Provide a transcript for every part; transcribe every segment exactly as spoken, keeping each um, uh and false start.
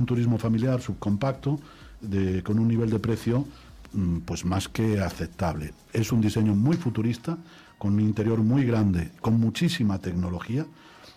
un turismo familiar subcompacto de, con un nivel de precio pues más que aceptable. Es un diseño muy futurista, con un interior muy grande, con muchísima tecnología.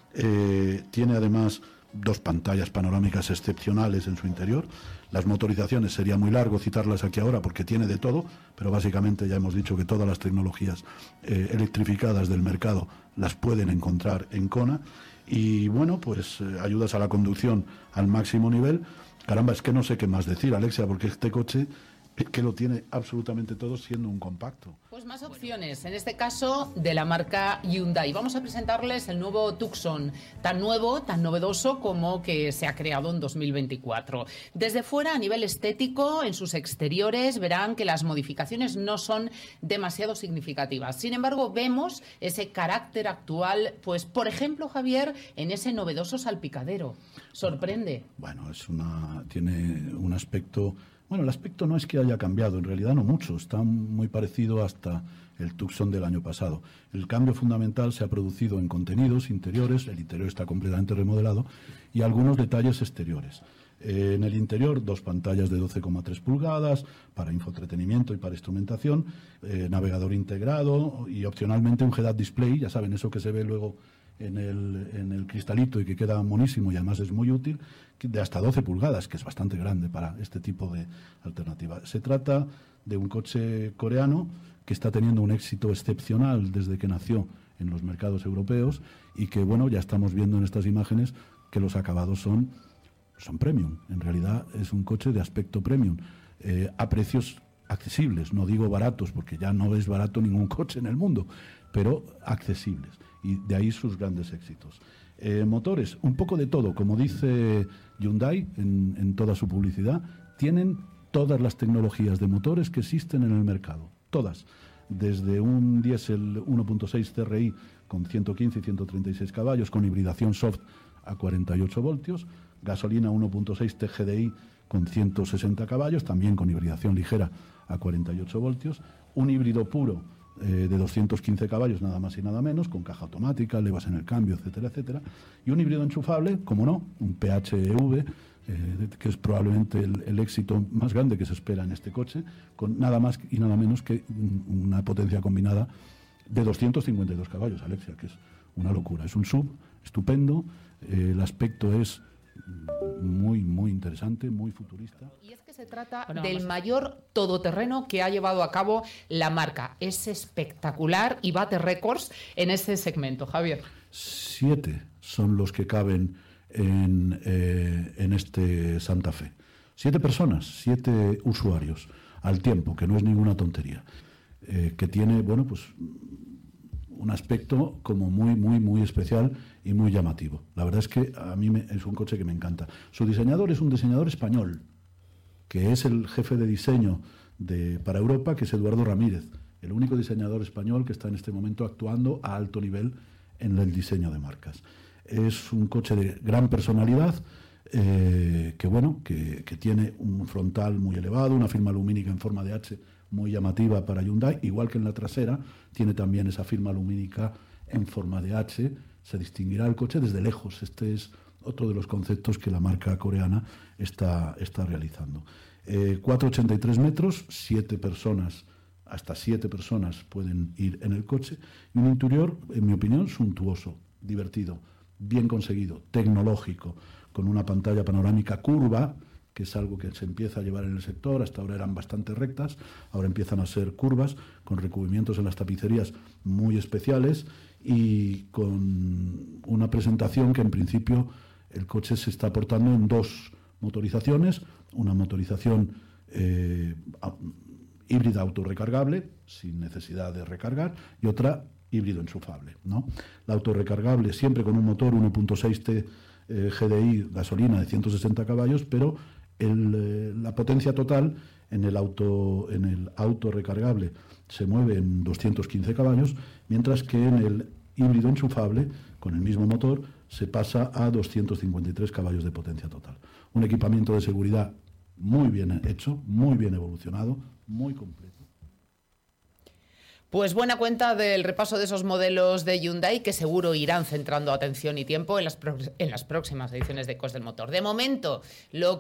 Eh, tiene además dos pantallas panorámicas excepcionales en su interior. Las motorizaciones sería muy largo citarlas aquí ahora porque tiene de todo, pero básicamente ya hemos dicho que todas las tecnologías eh, electrificadas del mercado las pueden encontrar en Kona. Y bueno, pues eh, ayudas a la conducción al máximo nivel. Caramba, es que no sé qué más decir, Alexia, porque este coche que lo tiene absolutamente todo siendo un compacto. Pues más opciones, en este caso de la marca Hyundai. Vamos a presentarles el nuevo Tucson, tan nuevo, tan novedoso como que se ha creado en dos mil veinticuatro. Desde fuera, a nivel estético, en sus exteriores, verán que las modificaciones no son demasiado significativas. Sin embargo, vemos ese carácter actual, pues, por ejemplo, Javier, en ese novedoso salpicadero. Sorprende. Bueno, es una, tiene un aspecto... Bueno, el aspecto no es que haya cambiado, en realidad no mucho, está muy parecido hasta el Tucson del año pasado. El cambio fundamental se ha producido en contenidos interiores, el interior está completamente remodelado, y algunos detalles exteriores. Eh, en el interior, dos pantallas de doce coma tres pulgadas para infoentretenimiento y para instrumentación, eh, navegador integrado y opcionalmente un head-up display, ya saben, eso que se ve luego en el, en el cristalito y que queda monísimo y además es muy útil, de hasta doce pulgadas, que es bastante grande para este tipo de alternativa. Se trata de un coche coreano que está teniendo un éxito excepcional desde que nació en los mercados europeos y que, bueno, ya estamos viendo en estas imágenes que los acabados son, son premium. En realidad es un coche de aspecto premium, eh, a precios accesibles, no digo baratos, porque ya no es barato ningún coche en el mundo, pero accesibles. Y de ahí sus grandes éxitos. Eh, motores, un poco de todo, como dice Hyundai en, en toda su publicidad, tienen todas las tecnologías de motores que existen en el mercado, todas, desde un diésel uno punto seis C R I con ciento quince y ciento treinta y seis caballos, con hibridación soft a cuarenta y ocho voltios, gasolina uno punto seis T G D I con ciento sesenta caballos, también con hibridación ligera a cuarenta y ocho voltios, un híbrido puro Eh, de doscientos quince caballos, nada más y nada menos, con caja automática, levas en el cambio, etcétera, etcétera, y un híbrido enchufable, como no, un P H E V, eh, que es probablemente el, el éxito más grande que se espera en este coche, con nada más y nada menos que una potencia combinada de doscientos cincuenta y dos caballos, Alexia, que es una locura. Es un sub estupendo, eh, el aspecto es muy, muy interesante, muy futurista. Y es que se trata bueno, del mayor todoterreno que ha llevado a cabo la marca. Es espectacular y bate récords en ese segmento, Javier. Siete son los que caben en, eh, en este Santa Fe. Siete personas, siete usuarios al tiempo, que no es ninguna tontería. Eh, que tiene, bueno, pues un aspecto como muy, muy, muy especial y muy llamativo. La verdad es que a mí me, es un coche que me encanta. Su diseñador es un diseñador español, que es el jefe de diseño de, para Europa, que es Eduardo Ramírez, el único diseñador español que está en este momento actuando a alto nivel en el diseño de marcas. Es un coche de gran personalidad, eh, que, bueno, que, que tiene un frontal muy elevado, una firma lumínica en forma de H muy llamativa para Hyundai, igual que en la trasera, tiene también esa firma lumínica en forma de H, se distinguirá el coche desde lejos. Este es otro de los conceptos que la marca coreana está, está realizando. Eh, cuatro coma ochenta y tres metros, siete personas, hasta siete personas pueden ir en el coche, y un interior, en mi opinión, suntuoso, divertido, bien conseguido, tecnológico, con una pantalla panorámica curva, que es algo que se empieza a llevar en el sector. Hasta ahora eran bastante rectas, ahora empiezan a ser curvas, con recubrimientos en las tapicerías muy especiales y con una presentación que en principio el coche se está aportando en dos motorizaciones, una motorización eh, híbrida autorrecargable, sin necesidad de recargar, y otra híbrido enchufable, ¿no? La autorrecargable siempre con un motor uno punto seis T G D I gasolina de ciento sesenta caballos, pero el, eh, la potencia total en el auto en el auto recargable se mueve en doscientos quince caballos, mientras que en el híbrido enchufable con el mismo motor se pasa a doscientos cincuenta y tres caballos de potencia total. Un equipamiento de seguridad muy bien hecho, muy bien evolucionado, muy completo. Pues buena cuenta del repaso de esos modelos de Hyundai que seguro irán centrando atención y tiempo en las, pro- en las próximas ediciones de Ecos del Motor. De momento, lo